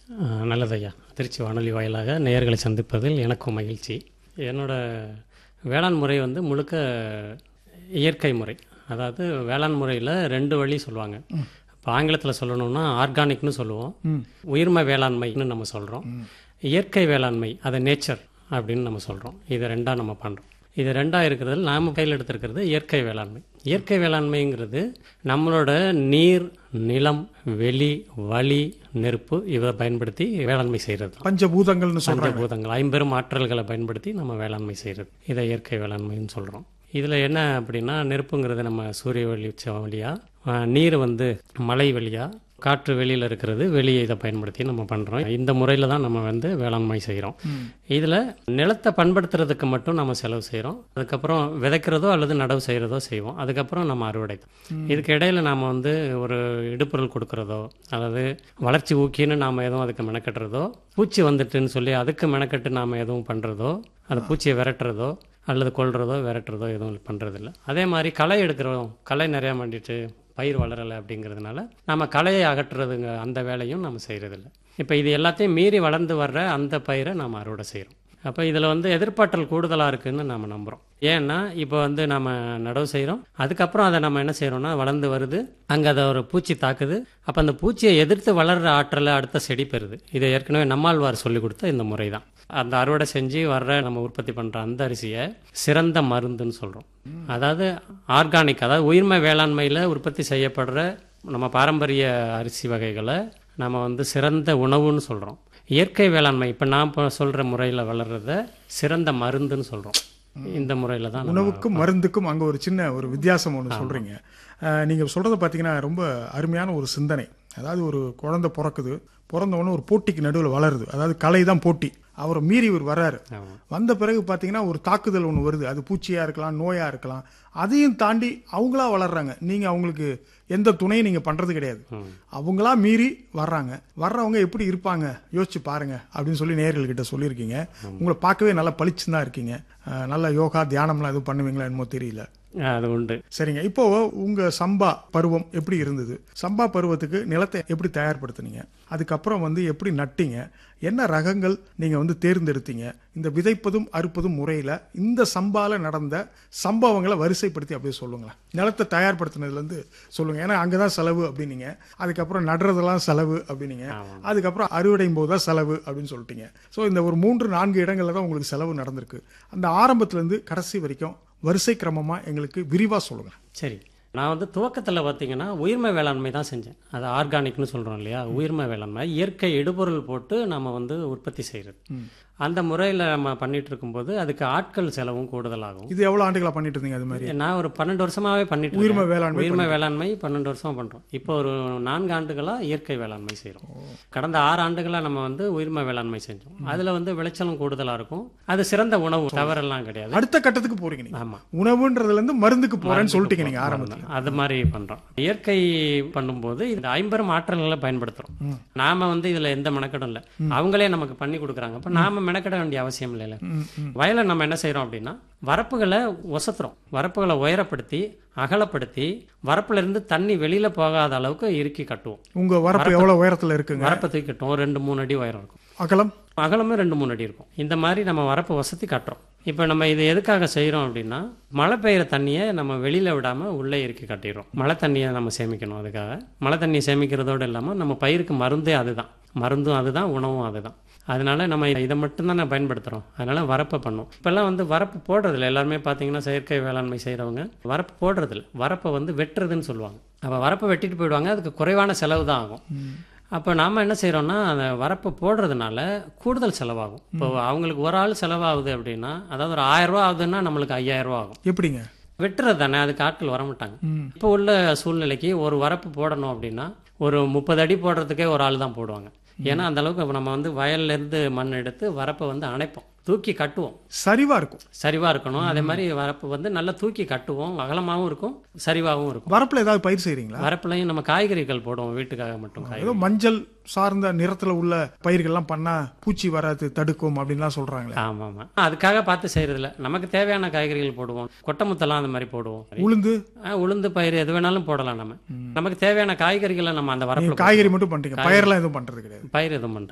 நல்லது ஐயா. திருச்சி வானொலி வாயிலாக நேயர்களை சந்திப்பதில் எனக்கும் மகிழ்ச்சி. என்னோட வேளாண் முறை வந்து முழுக்க இயற்கை முறை. அதாவது வேளாண் முறையில் 2 வழி சொல்லுவாங்க. இப்போ ஆங்கிலத்தில் சொல்லணும்னா ஆர்கானிக்னு சொல்லுவோம், உயிர்ம வேளாண்மைன்னு நம்ம சொல்கிறோம். இயற்கை வேளாண்மை, அதை நேச்சர் அப்படின்னு நம்ம சொல்கிறோம். இதை 2ஆக நம்ம பண்ணுறோம். இது 2ஆக இருக்கிறதுல நாம் கையில் எடுத்திருக்கிறது இயற்கை வேளாண்மை. இயற்கை வேளாண்மைங்கிறது நம்மளோட நீர், நிலம், வெளி, வளி, நெருப்பு இதை பயன்படுத்தி வேளாண்மை செய்கிறது. பஞ்சபூதங்கள்னு சொல்கிறாங்க. பஞ்சபூதங்கள், 50 ஆற்றல்களை பயன்படுத்தி நம்ம வேளாண்மை செய்கிறது. இதை இயற்கை வேளாண்மைன்னு சொல்கிறோம். இதில் என்ன அப்படின்னா, நெருப்புங்கிறது நம்ம சூரிய வெளிச்சம் வழியாக, நீர் வந்து மழை வழியாக, காற்று வெளியில் இருக்கிறது, வெளியே இதை பயன்படுத்தி நம்ம பண்ணுறோம். இந்த முறையில் தான் நம்ம வந்து வேளாண்மை செய்கிறோம். இதில் நிலத்தை பண்படுத்துறதுக்கு மட்டும் நம்ம செலவு செய்கிறோம். அதுக்கப்புறம் விதைக்கிறதோ அல்லது நடவு செய்கிறதோ செய்வோம். அதுக்கப்புறம் நம்ம அறுவடை. இதுக்கு இடையில் நாம் வந்து ஒரு இடுப்பொருள் கொடுக்குறதோ அல்லது வளர்ச்சி ஊக்கின்னு நாம் எதுவும் அதுக்கு மெனக்கட்டுறதோ, பூச்சி வந்துட்டுன்னு சொல்லி அதுக்கு மெனக்கட்டு நாம் எதுவும் பண்ணுறதோ, அந்த பூச்சியை விரட்டுறதோ அல்லது கொல்றதோ விரட்டுறதோ எதுவும் பண்ணுறதில்ல. அதே மாதிரி களை எடுக்கிறோம், களை நிறையா பண்ணிட்டு பயிர் வளரலை அப்படிங்கிறதுனால நம்ம களையை அகற்றுறதுங்க அந்த வேலையும் நம்ம செய்கிறதில்ல. இப்போ இது எல்லாத்தையும் மீறி வளர்ந்து வர்ற அந்த பயிரை நம்ம அறுவடை செய்கிறோம். அப்போ இதில் வந்து எதிர்பார்த்தல் கூடுதலாக இருக்குதுன்னு நம்ம நம்புகிறோம். ஏன்னா இப்போ வந்து நம்ம நடவு செய்கிறோம், அதுக்கப்புறம் அதை நம்ம என்ன செய்கிறோம்னா வளர்ந்து வருது, அங்கே அதை ஒரு பூச்சி தாக்குது. அப்போ அந்த பூச்சியை எதிர்த்து வளர்கிற ஆற்றலை அடுத்த செடி பெறுது. இதை ஏற்கனவே நம்மாழ்வார் சொல்லி கொடுத்த இந்த முறை தான். அந்த அறுவடை செஞ்சு வர்ற நம்ம உற்பத்தி பண்ணுற அந்த அரிசியை சிறந்த மருந்துன்னு சொல்கிறோம். அதாவது ஆர்கானிக், அதாவது உயிர்ம வேளாண்மையில் உற்பத்தி செய்யப்படுற நம்ம பாரம்பரிய அரிசி வகைகளை நம்ம வந்து சிறந்த உணவுன்னு சொல்கிறோம். இயற்கை வேளாண்மை இப்போ நான் இப்போ சொல்கிற முறையில் வளர்கிறத சிறந்த மருந்துன்னு சொல்கிறோம். இந்த முறையில் தான் உணவுக்கும் மருந்துக்கும் அங்கே ஒரு சின்ன ஒரு வித்தியாசம் ஒன்று சொல்கிறீங்க. நீங்கள் சொல்கிறத பார்த்தீங்கன்னா ரொம்ப அருமையான ஒரு சிந்தனை. அதாவது ஒரு குழந்தை பிறக்குது, பிறந்தவொடனே ஒரு போட்டிக்கு நடுவில் வளருது. அதாவது கலை தான் போட்டி. அவரை மீறி இவர் வர்றாரு. வந்த பிறகு பார்த்தீங்கன்னா ஒரு தாக்குதல் ஒன்று வருது. அது பூச்சியாக இருக்கலாம், நோயாக இருக்கலாம். அதையும் தாண்டி அவங்களா வளர்றாங்க. நீங்கள் அவங்களுக்கு எந்த துணையும் நீங்கள் பண்ணுறது கிடையாது. அவங்களா மீறி வர்றாங்க. வர்றவங்க எப்படி இருப்பாங்க யோசிச்சு பாருங்க அப்படின்னு சொல்லி நேயர்கள்கிட்ட சொல்லியிருக்கீங்க. உங்களை பார்க்கவே நல்லா பளிச்சுன்னு தான் இருக்கீங்க. நல்ல யோகா தியானம்லாம் எதுவும் பண்ணுவீங்களா என்னமோ தெரியல. அது உண்டு. சரிங்க. இப்போ உங்க சம்பா பருவம் எப்படி இருந்தது? சம்பா பருவத்துக்கு நிலத்தை எப்படி தயார்படுத்துனீங்க? அதுக்கப்புறம் வந்து எப்படி நட்டீங்க? என்ன ரகங்கள் நீங்க வந்து தேர்ந்தெடுத்தீங்க? இந்த விதைப்பதும் அறுப்பதும் முறையில இந்த சம்பால நடந்த சம்பவங்களை வரிசைப்படுத்தி அப்படியே சொல்லுங்களேன். நிலத்தை தயார்படுத்தினதுல இருந்து சொல்லுங்க. ஏன்னா அங்கதான் செலவு அப்படின்னீங்க, அதுக்கப்புறம் நடுறதெல்லாம் செலவு அப்படின்னீங்க, அதுக்கப்புறம் அறுவடையும் போதுதான் செலவு அப்படின்னு சொல்லிட்டீங்க. ஸோ இந்த ஒரு 3-4 இடங்கள்ல தான் உங்களுக்கு செலவு நடந்திருக்கு. அந்த ஆரம்பத்துல இருந்து கடைசி வரைக்கும் வரிசை கிரமமா எங்களுக்கு விரிவா சொல்லுங்க. சரி, நான் வந்து துவக்கத்தில் பார்த்தீங்கன்னா உயிர்ம வேளாண்மை தான் செஞ்சேன். அது ஆர்கானிக்னு சொல்கிறோம் இல்லையா, உயிர்ம வேளாண்மை. இயற்கை இடுபொருள் போட்டு நம்ம வந்து உற்பத்தி செய்கிறது. அந்த முறையில் நம்ம பண்ணிட்டு இருக்கும்போது அதுக்கு ஆட்கள் செலவும் கூடுதலாகும். இது எவ்வளோ ஆண்டுகளா பண்ணிட்டு இருந்தீங்க? அது மாதிரி நான் ஒரு 12 வருஷமாவே பண்ணிட்டு உயிர்ம வேளாண்மை 12 வருஷமா பண்ணுறோம். இப்போ ஒரு 4 ஆண்டுகளாக இயற்கை வேளாண்மை செய்கிறோம். கடந்த 6 ஆண்டுகளாக நம்ம வந்து உயிர்ம வேளாண்மை செஞ்சோம். அதில் வந்து விளைச்சலும் கூடுதலாக இருக்கும். அது சிறந்த உணவு, தவறெல்லாம் கிடையாது. அடுத்த கட்டத்துக்கு போறீங்க நீங்க. ஆமாம், உணவுன்றதுல இருந்து மருந்துக்கு போறேன்னு சொல்லிட்டீங்க நீங்க ஆரம்பத்தில். அது மாதிரி பண்றோம். இயற்கை பண்ணும்போது இந்த 50 ஆற்றல்களை பயன்படுத்துறோம். நாம வந்து இதுல எந்த மெனக்கடும் இல்லை, அவங்களே நமக்கு பண்ணி கொடுக்குறாங்க. அப்ப நாம மெனக்கட வேண்டிய அவசியம் இல்லைல்ல. வயலை நம்ம என்ன செய்யறோம் அப்படின்னா வரப்புகளை ஒசத்துறோம். வரப்புகளை உயரப்படுத்தி அகலப்படுத்தி வரப்புல இருந்து தண்ணி வெளியில போகாத அளவுக்கு இறுக்கி கட்டுவோம். உங்க வரப்பு எவ்வளவு உயரத்துல இருக்குங்க? வரப்பை தூக்கி கட்டுவோம். 2-3 அடி உயரம் இருக்கும். அகலமும் 2-3 அடி இருக்கும். இந்த மாதிரி நம்ம வரப்பை வசதி கட்டுறோம். இப்போ நம்ம இது எதுக்காக செய்கிறோம் அப்படின்னா, மழை பெய்கிற தண்ணியை நம்ம வெளியில் விடாமல் உள்ளே இறுக்கி கட்டிடுறோம். மழை தண்ணியை நம்ம சேமிக்கணும். அதுக்காக மழை தண்ணியை சேமிக்கிறதோடு இல்லாமல் நம்ம பயிருக்கு மருந்தே அதுதான், மருந்தும் அதுதான், உணவும் அதுதான். அதனால நம்ம இதை மட்டும்தான் நான் பயன்படுத்துகிறோம். அதனால வரப்பை பண்ணோம். இப்போல்லாம் வந்து வரப்பு போடுறதில்ல. எல்லாருமே பார்த்தீங்கன்னா செயற்கை வேளாண்மை செய்கிறவங்க வரப்பு போடுறதில்ல, வரப்பை வந்து வெட்டுறதுன்னு சொல்லுவாங்க. அப்போ வரப்பை வெட்டிட்டு போயிடுவாங்க. அதுக்கு குறைவான செலவு தான் ஆகும். அப்போ நாம் என்ன செய்கிறோம்னா, அந்த வரப்பை போடுறதுனால கூடுதல் செலவாகும். இப்போ அவங்களுக்கு ஒரு ஆள் செலவாகுது அப்படின்னா, அதாவது ஒரு 1000 ரூபா ஆகுதுன்னா நம்மளுக்கு 5000 ரூபா ஆகும். எப்படிங்க? வெட்டுறது தானே, அதுக்கு ஆட்கள் வரமாட்டாங்க. இப்போ உள்ள சூழ்நிலைக்கு ஒரு வரப்பு போடணும் அப்படின்னா ஒரு 30 அடி போடுறதுக்கே ஒரு ஆள் தான் போடுவாங்க. ஏன்னா அந்த அளவுக்கு நம்ம வந்து வயல்லேருந்து மண் எடுத்து வரப்பை வந்து அணைப்போம், தூக்கி கட்டுவோம். சரிவா இருக்கணும். அதே மாதிரி வரப்பு வந்து நல்லா தூக்கி கட்டுவோம். அகலமாகவும் இருக்கும், சரிவாகவும் இருக்கும். வரப்புல ஏதாவது பயிர் செய்றீங்களா? வரப்புலையும் நம்ம காய்கறிகள் போடுவோம், வீட்டுக்காக மட்டும். ஏதோ மஞ்சள் சார்ந்த நிறத்துல உள்ள பயிர்கள்லாம் பண்ணா பூச்சி வராது, தடுக்கும் அப்படின்லாம் சொல்றாங்களே. ஆமா ஆமா, அதுக்காக பார்த்து செய்யறதில்ல. நமக்கு தேவையான காய்கறிகள் போடுவோம். கொட்டமுத்தெல்லாம் அந்த மாதிரி போடுவோம். உளுந்து பயிர் எது வேணாலும் போடலாம். நமக்கு தேவையான காய்கறிகளை நம்ம அந்த வரப்புல காய்கறி மட்டும் பண்றீங்க, பயிரெல்லாம் எதுவும் பண்றது கிடையாது. பயிர் எதுவும் பண்றது